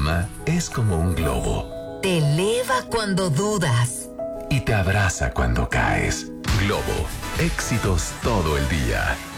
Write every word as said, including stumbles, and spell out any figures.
Autoestima es como un globo. Te eleva cuando dudas Y te abraza cuando caes. Globo, éxitos todo el día.